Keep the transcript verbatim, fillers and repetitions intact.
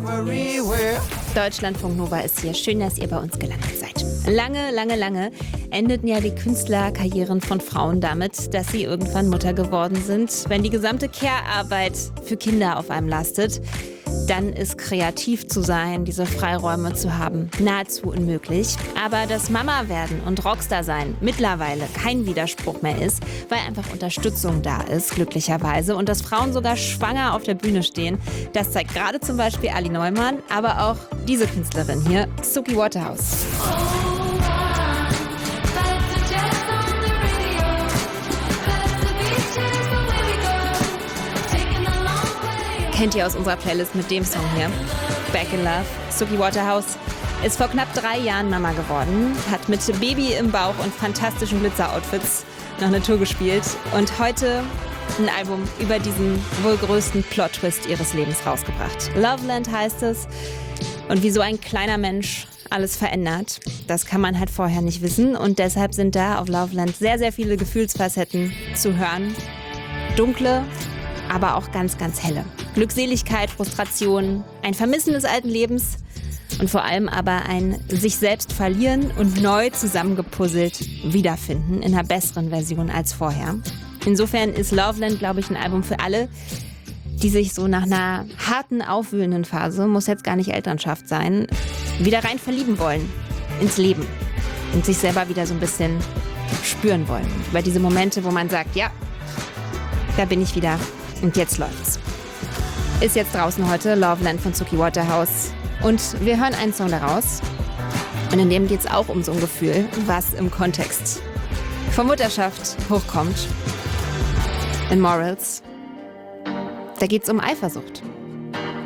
everywhere. Deutschlandfunk Nova ist hier. Schön, dass ihr bei uns gelandet seid. Lange, lange, lange endeten ja die Künstlerkarrieren von Frauen damit, dass sie irgendwann Mutter geworden sind. Wenn die gesamte Care-Arbeit für Kinder auf einem lastet, dann ist kreativ zu sein, diese Freiräume zu haben, nahezu unmöglich. Aber dass Mama werden und Rockstar sein mittlerweile kein Widerspruch mehr ist, weil einfach Unterstützung da ist, glücklicherweise. Und dass Frauen sogar schwanger auf der Bühne stehen, das zeigt gerade zum Beispiel Ali Neumann, aber auch diese Künstlerin hier, Suki Waterhouse. Kennt ihr aus unserer Playlist mit dem Song hier, Back in Love. Suki Waterhouse ist vor knapp drei Jahren Mama geworden, hat mit Baby im Bauch und fantastischen Glitzer-Outfits noch eine Tour gespielt und heute ein Album über diesen wohl größten Plot-Twist ihres Lebens rausgebracht. Loveland heißt es. Und wie so ein kleiner Mensch alles verändert, das kann man halt vorher nicht wissen. Und deshalb sind da auf Loveland sehr, sehr viele Gefühlsfacetten zu hören. Dunkle, aber auch ganz, ganz helle. Glückseligkeit, Frustration, ein Vermissen des alten Lebens und vor allem aber ein sich selbst verlieren und neu zusammengepuzzelt wiederfinden in einer besseren Version als vorher. Insofern ist Loveland, glaube ich, ein Album für alle, die sich so nach einer harten, aufwühlenden Phase, muss jetzt gar nicht Elternschaft sein, wieder rein verlieben wollen ins Leben und sich selber wieder so ein bisschen spüren wollen. Über diese Momente, wo man sagt, ja, da bin ich wieder und jetzt läuft's. Ist jetzt draußen heute, Loveland von Suki Waterhouse. Und wir hören einen Song daraus. Und in dem geht es auch um so ein Gefühl, was im Kontext von Mutterschaft hochkommt. In Morals. Da geht es um Eifersucht.